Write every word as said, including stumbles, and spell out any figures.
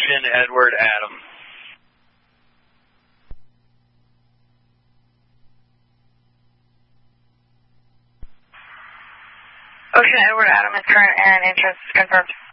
Ocean Edward Adam. Ocean Edward Adam is current and entrance confirmed.